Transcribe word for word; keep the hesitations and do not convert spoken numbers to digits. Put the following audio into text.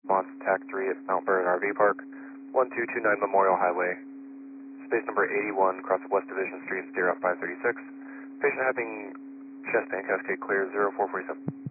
response TAC three at Mount Vernon R V Park, one two two nine Memorial Highway, space number eighty-one, cross of West Division Street, steer out five thirty-six. Patient having chest pain, cascade clear, zero four forty-seven.